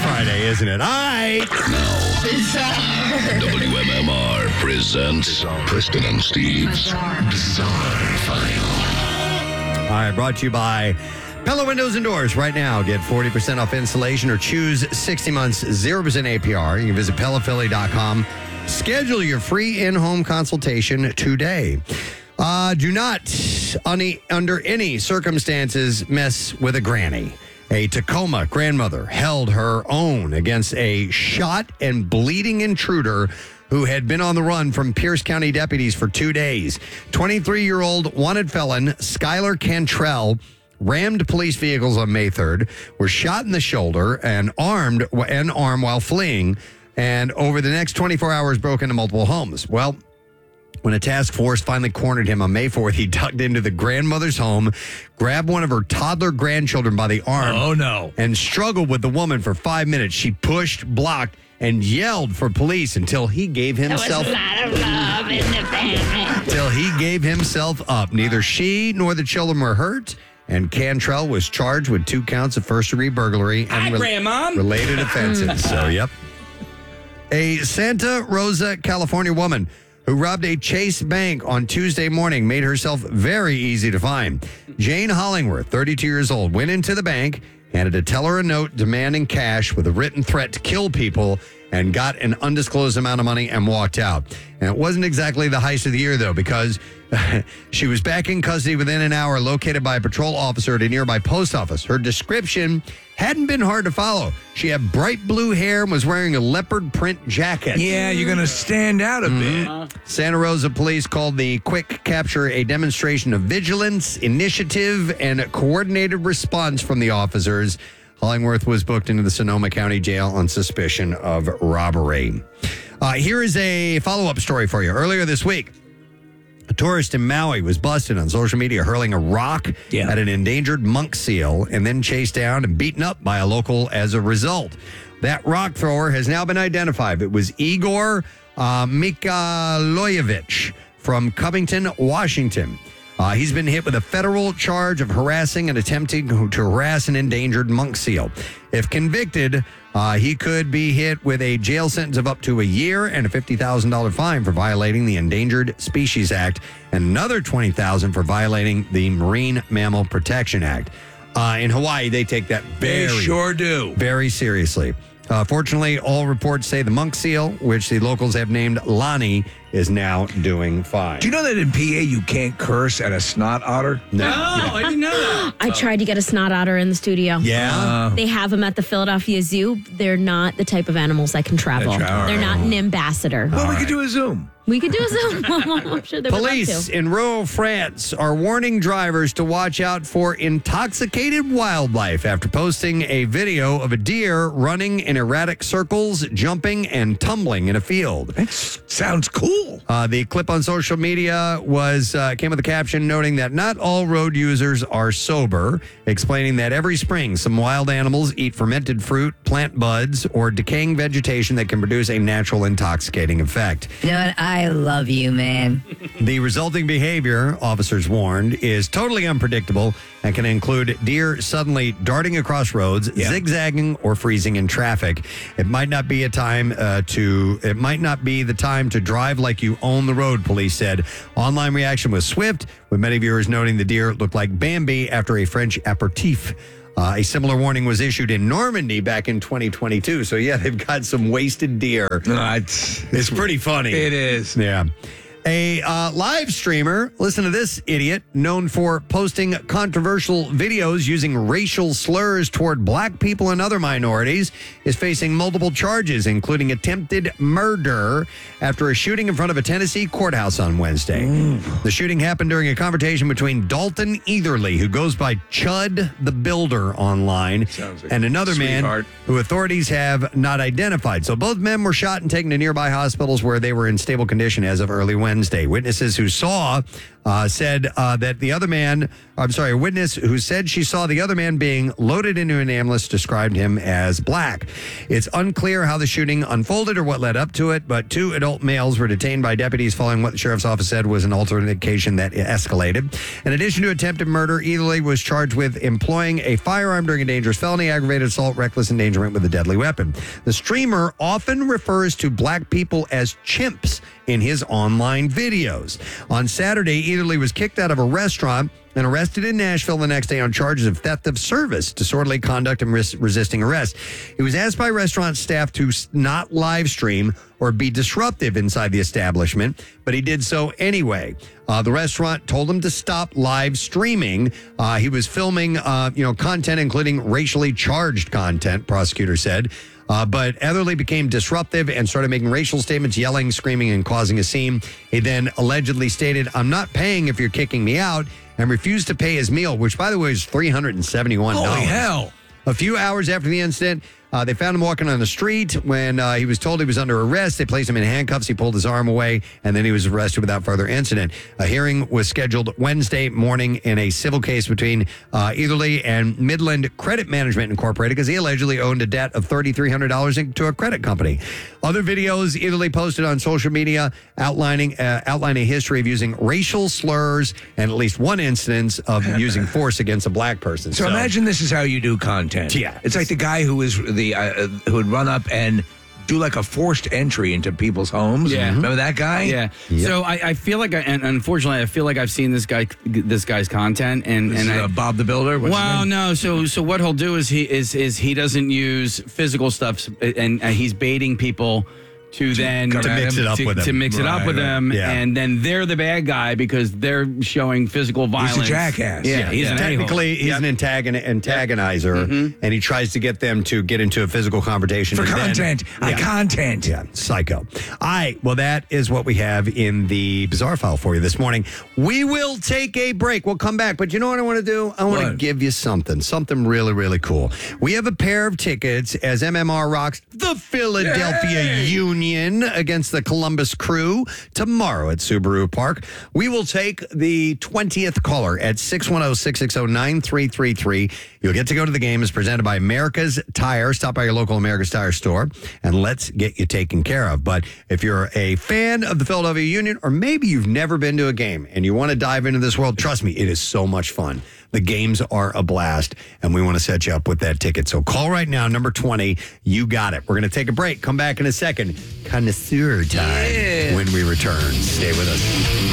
Friday, isn't it? All right. WMMR presents Preston and Steve's Bizarre File. All right, brought to you by Pella Windows and Doors. Right now, get 40% off installation or choose 60 months, 0% APR. You can visit PellaPhilly.com. Schedule your free in-home consultation today. Do not, under any circumstances, mess with a granny. A Tacoma grandmother held her own against a shot and bleeding intruder who had been on the run from Pierce County deputies for 2 days. 23-year-old wanted felon Skylar Cantrell rammed police vehicles on May 3rd, was shot in the shoulder and arm while fleeing, and over the next 24 hours broke into multiple homes. Well, when a task force finally cornered him on May 4th, he ducked into the grandmother's home, grabbed one of her toddler grandchildren by the arm, and struggled with the woman for 5 minutes. She pushed, blocked, and yelled for police until he gave himself There was a lot of love in the family. Till he gave himself up. Neither she nor the children were hurt, and Cantrell was charged with 2 counts of first-degree burglary and related offenses. So, yep. A Santa Rosa, California woman who robbed a Chase Bank on Tuesday morning made herself very easy to find. Jane Hollingworth, 32 years old, went into the bank, handed a teller a note demanding cash with a written threat to kill people, and got an undisclosed amount of money and walked out. And it wasn't exactly the heist of the year, though, because she was back in custody within an hour, located by a patrol officer at a nearby post office. Her description hadn't been hard to follow. She had bright blue hair and was wearing a leopard print jacket. Yeah, you're going to stand out a bit. Santa Rosa police called the quick capture a demonstration of vigilance, initiative, and coordinated response from the officers. Hollingworth was booked into the Sonoma County Jail on suspicion of robbery. Here is a follow-up story for you. Earlier this week, a tourist in Maui was busted on social media hurling a rock at an endangered monk seal and then chased down and beaten up by a local as a result. That rock thrower has now been identified. It was Igor Mikhailovich from Covington, Washington. He's been hit with a federal charge of harassing and attempting to harass an endangered monk seal. If convicted, he could be hit with a jail sentence of up to a year and a $50,000 fine for violating the Endangered Species Act and another $20,000 for violating the Marine Mammal Protection Act. In Hawaii, they take that They sure do. very seriously. Fortunately, all reports say the monk seal, which the locals have named Lonnie, is now doing fine. Do you know that in PA you can't curse at a snot otter? No. I didn't know that. I tried to get a snot otter in the studio. Yeah. They have them at the Philadelphia Zoo. They're not the type of animals that can travel. They're not an ambassador. Well, we could do a Zoom. We could do a Zoom. I'm sure they would love Police to. in rural France are warning drivers to watch out for intoxicated wildlife after posting a video of a deer running in erratic circles, jumping and tumbling in a field. That sounds cool. The clip on social media came with a caption noting that not all road users are sober, explaining that every spring some wild animals eat fermented fruit, plant buds, or decaying vegetation that can produce a natural intoxicating effect. You know what? I love you, man. The resulting behavior, officers warned, is totally unpredictable and can include deer suddenly darting across roads, zigzagging, or freezing in traffic. It might not be the time to drive like you own the road, police said. Online reaction was swift, with many viewers noting the deer looked like Bambi after a French aperitif. A similar warning was issued in Normandy back in 2022. So, yeah, they've got some wasted deer. It's pretty funny. It is. Yeah. A live streamer, listen to this idiot, known for posting controversial videos using racial slurs toward black people and other minorities, is facing multiple charges, including attempted murder after a shooting in front of a Tennessee courthouse on Wednesday. The shooting happened during a confrontation between Dalton Etherly, who goes by Chud the Builder online, and another man who authorities have not identified. So both men were shot and taken to nearby hospitals where they were in stable condition as of early Wednesday. Witnesses who saw said that the other man a witness who said she saw the other man being loaded into an ambulance described him as black. It's unclear how the shooting unfolded or what led up to it, but 2 adult males were detained by deputies following what the sheriff's office said was an altercation that escalated. In addition to attempted murder, Ederle was charged with employing a firearm during a dangerous felony, aggravated assault, reckless endangerment with a deadly weapon. The streamer often refers to black people as chimps in his online videos. On Saturday, Ederle was kicked out of a restaurant and arrested in Nashville the next day on charges of theft of service, disorderly conduct, and resisting arrest. He was asked by restaurant staff to not live stream or be disruptive inside the establishment, but he did so anyway. The restaurant told him to stop live streaming. He was filming, content, including racially charged content, prosecutor said. But Ederle became disruptive and started making racial statements, yelling, screaming, and causing a scene. He then allegedly stated, "I'm not paying if you're kicking me out," and refused to pay his meal, which, by the way, is $371. Holy hell. A few hours after the incident, they found him walking on the street. When he was told he was under arrest, they placed him in handcuffs. He pulled his arm away, and then he was arrested without further incident. A hearing was scheduled Wednesday morning in a civil case between Ederle and Midland Credit Management Incorporated because he allegedly owned a debt of $3,300 to a credit company. Other videos Ederle posted on social media outlining a history of using racial slurs and at least one instance of using force against a black person. So imagine this is how you do content. Yeah. It's like the guy who was who would run up and do like a forced entry into people's homes. Yeah. Remember that guy? Yeah. Yep. So I feel like, and unfortunately, I feel like I've seen this guy's content, and Bob the Builder. What's his name? no. So what he'll do is he doesn't use physical stuff, and he's baiting people to mix it up with them. To mix it up with them, Yeah. and then they're the bad guy because they're showing physical violence. He's a jackass. Yeah, he's an Technically, a-hole. he's an antagonizer, and he tries to get them to get into a physical confrontation. For and content. Content. Yeah, psycho. All right, well, that is what we have in the Bizarre File for you this morning. We will take a break. We'll come back, but you know what I want to do? I want to What? give you something really, really cool. We have a pair of tickets as MMR rocks the Philadelphia Union against the Columbus Crew tomorrow at Subaru Park. We will take the 20th caller at 610-660-9333. You'll get to go to the game. It's presented by America's Tire. Stop by your local America's Tire store and let's get you taken care of. But if you're a fan of the Philadelphia Union, or maybe you've never been to a game and you want to dive into this world, trust me, it is so much fun. The games are a blast, and we want to set you up with that ticket. So call right now, number 20. You got it. We're going to take a break. Come back in a second. Connoisseur time when we return. Stay with us.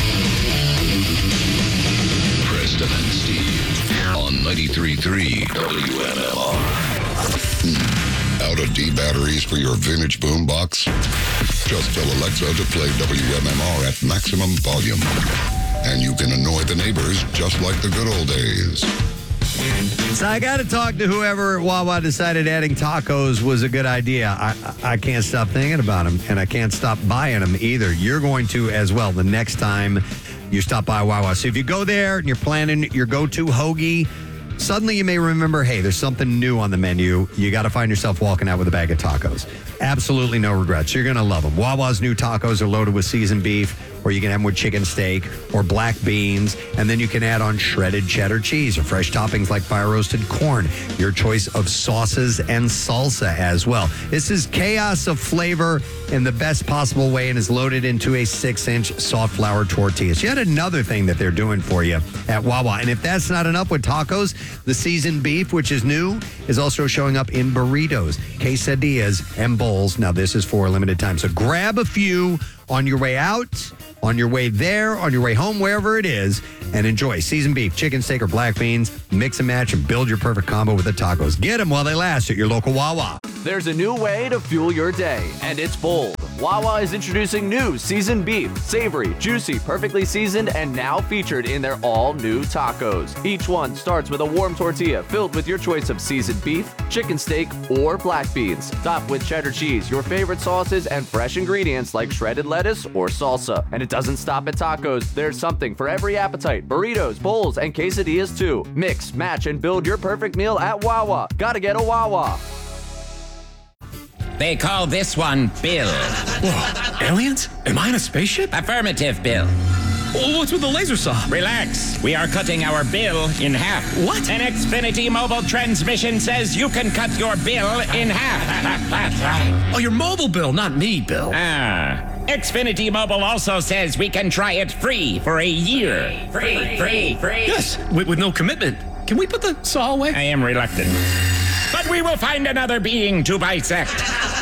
Preston and Steve on 93.3 WMMR. Out of D batteries for your vintage boombox? Just tell Alexa to play WMMR at maximum volume. And you can annoy the neighbors just like the good old days. So I got to talk to whoever at Wawa decided adding tacos was a good idea. I can't stop thinking about them, and I can't stop buying them either. You're going to as well the next time you stop by Wawa. So if you go there and you're planning your go-to hoagie, suddenly you may remember, hey, there's something new on the menu. You got to find yourself walking out with a bag of tacos. Absolutely no regrets. You're going to love them. Wawa's new tacos are loaded with seasoned beef, or you can have them with chicken steak or black beans, and then you can add on shredded cheddar cheese or fresh toppings like fire-roasted corn. Your choice of sauces and salsa as well. This is chaos of flavor in the best possible way and is loaded into a 6-inch soft flour tortilla. So yet another thing that they're doing for you at Wawa. And if that's not enough with tacos, the seasoned beef, which is new, is also showing up in burritos, quesadillas, and bowls. Now, this is for a limited time. So grab a few on your way out, on your way there, on your way home, wherever it is, and enjoy seasoned beef, chicken steak, or black beans. Mix and match and build your perfect combo with the tacos. Get them while they last at your local Wawa. There's a new way to fuel your day, and it's bold. Wawa is introducing new seasoned beef, savory, juicy, perfectly seasoned, and now featured in their all-new tacos. Each one starts with a warm tortilla filled with your choice of seasoned beef, chicken steak, or black beans. Topped with cheddar cheese, your favorite sauces, and fresh ingredients like shredded lettuce or salsa. And it doesn't stop at tacos. There's something for every appetite. Burritos, bowls, and quesadillas too. Mix, match, and build your perfect meal at Wawa. Gotta get a Wawa. They call this one Bill. Whoa, aliens? Am I in a spaceship? Affirmative, Bill. What's with the laser saw? Relax. We are cutting our bill in half. What? An Xfinity mobile transmission says you can cut your bill in half. Oh, your mobile bill, not me, Bill. Xfinity Mobile also says we can try it free for a year. Free. Yes, with no commitment. Can we put the saw away? I am reluctant. But we will find another being to bisect.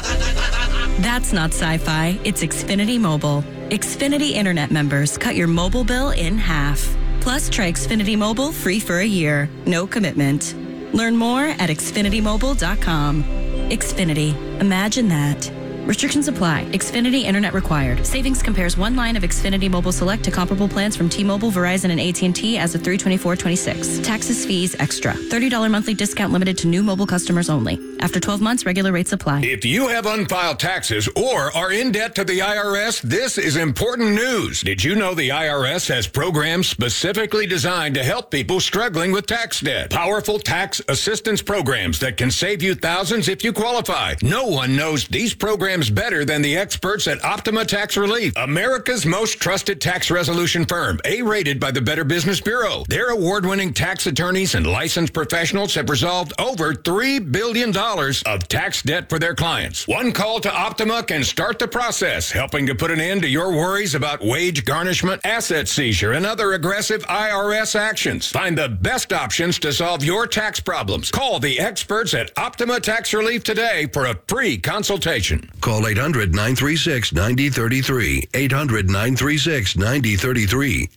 That's not sci-fi. It's Xfinity Mobile. Xfinity Internet members cut your mobile bill in half. Plus, try Xfinity Mobile free for a year. No commitment. Learn more at xfinitymobile.com. Xfinity. Imagine that. Restrictions apply. Xfinity Internet required. Savings compares one line of Xfinity Mobile Select to comparable plans from T-Mobile, Verizon, and AT&T as of 3/24/26. Taxes, fees, extra. $30 monthly discount limited to new mobile customers only. After 12 months, regular rates apply. If you have unfiled taxes or are in debt to the IRS, this is important news. Did you know the IRS has programs specifically designed to help people struggling with tax debt? Powerful tax assistance programs that can save you thousands if you qualify. No one knows these programs better than the experts at Optima Tax Relief, America's most trusted tax resolution firm, A-rated by the Better Business Bureau. Their award-winning tax attorneys and licensed professionals have resolved over $3 billion of tax debt for their clients. One call to Optima can start the process, helping to put an end to your worries about wage garnishment, asset seizure, and other aggressive IRS actions. Find the best options to solve your tax problems. Call the experts at Optima Tax Relief today for a free consultation. Call 800-936-9033. 800-936-9033.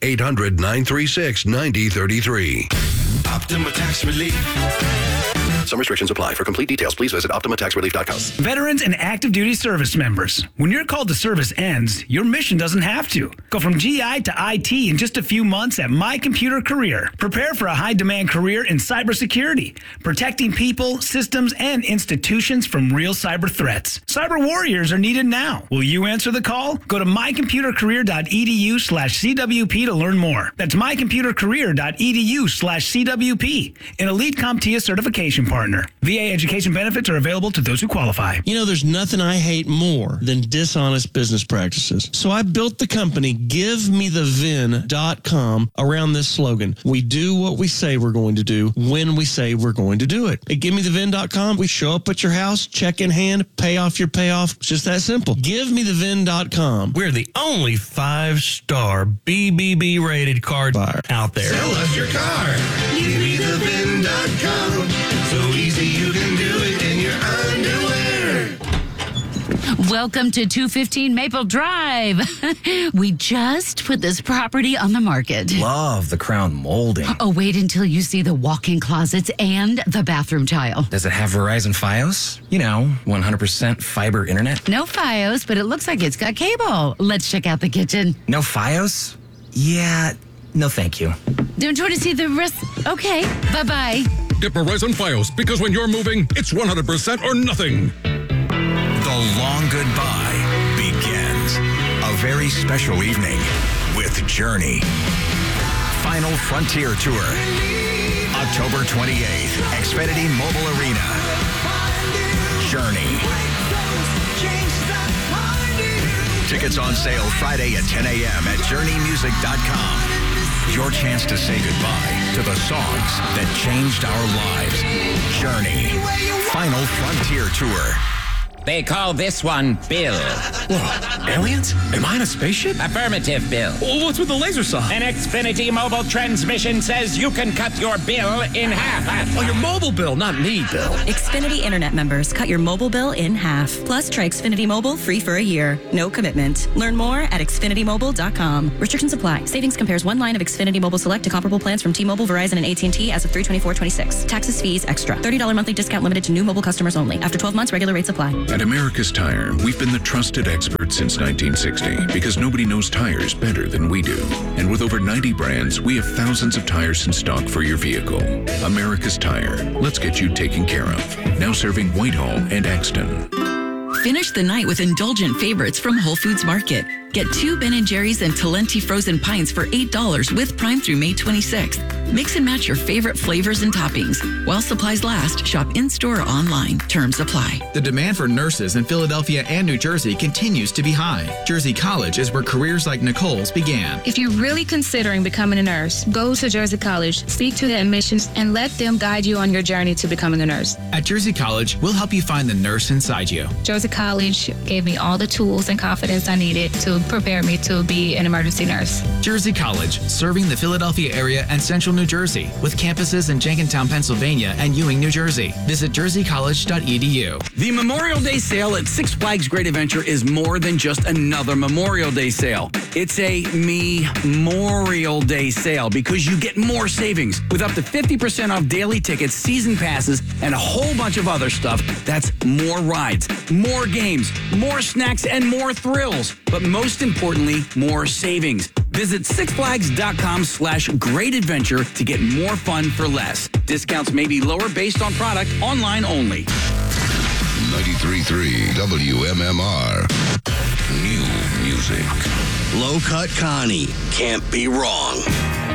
800-936-9033. Optima Tax Relief. Some restrictions apply. For complete details, please visit OptimaTaxRelief.com. Veterans and active duty service members. When your call to service ends, your mission doesn't have to. Go from GI to IT in just a few months at My Computer Career. Prepare for a high-demand career in cybersecurity, protecting people, systems, and institutions from real cyber threats. Cyber warriors are needed now. Will you answer the call? Go to mycomputercareer.edu/CWP to learn more. That's mycomputercareer.edu/CWP. An Elite CompTIA certification partner. VA education benefits are available to those who qualify. You know, there's nothing I hate more than dishonest business practices. So I built the company GiveMeTheVin.com around this slogan. We do what we say we're going to do when we say we're going to do it. At GiveMeTheVin.com, we show up at your house, check in hand, pay off your payoff. It's just that simple. GiveMeTheVin.com. We're the only 5-star BBB rated card buyer out there. Sell us your car. GiveMeTheVin.com. So easy you can do it in your underwear. Welcome to 215 Maple Drive. We just put this property on the market. Love the crown molding. Oh, wait until you see the walk-in closets and the bathroom tile. Does it have Verizon Fios? You know, 100% fiber internet? No Fios, but it looks like it's got cable. Let's check out the kitchen. No Fios? Yeah, no thank you. Don't you want to see the rest? Okay, bye-bye. Get Verizon Fios, because when you're moving, it's 100% or nothing. The long goodbye begins. A very special evening with Journey. Final Frontier Tour. October 28th, Xfinity Mobile Arena. Journey. Tickets on sale Friday at 10 a.m. at JourneyMusic.com. Your chance to say goodbye to the songs that changed our lives. Journey. Final Frontier Tour. They call this one Bill. Whoa, aliens? Am I in a spaceship? Affirmative, Bill. What's with the laser saw? An Xfinity mobile transmission says you can cut your bill in half. Oh, your mobile bill, not me, Bill. Xfinity Internet members cut your mobile bill in half. Plus, try Xfinity Mobile free for a year. No commitment. Learn more at xfinitymobile.com. Restrictions apply. Savings compares one line of Xfinity Mobile Select to comparable plans from T-Mobile, Verizon, and AT&T as of 3/24/26. Taxes, fees, extra. $30 monthly discount limited to new mobile customers only. After 12 months, regular rates apply. At America's Tire, we've been the trusted experts since 1960 because nobody knows tires better than we do. And with over 90 brands, we have thousands of tires in stock for your vehicle. America's Tire. Let's get you taken care of. Now serving Whitehall and Axton. Finish the night with indulgent favorites from Whole Foods Market. Get 2 Ben & Jerry's and Talenti frozen pints for $8 with Prime through May 26th. Mix and match your favorite flavors and toppings. While supplies last, shop in-store or online. Terms apply. The demand for nurses in Philadelphia and New Jersey continues to be high. Jersey College is where careers like Nicole's began. If you're really considering becoming a nurse, go to Jersey College, speak to the admissions, and let them guide you on your journey to becoming a nurse. At Jersey College, we'll help you find the nurse inside you. Jersey College gave me all the tools and confidence I needed to prepare me to be an emergency nurse. Jersey College, serving the Philadelphia area and Central New Jersey, with campuses in Jenkintown, Pennsylvania, and Ewing, New Jersey. Visit jerseycollege.edu. The Memorial Day sale at Six Flags Great Adventure is more than just another Memorial Day sale. It's a Memorial Day sale because you get more savings with up to 50% off daily tickets, season passes, and a whole bunch of other stuff. That's more rides, more games, more snacks, and more thrills. But most importantly, more savings. Visit sixflags.com/great adventure to get more fun for less. Discounts may be lower based on product, online only. 93.3 WMMR. New music. Low Cut Connie. Can't be wrong.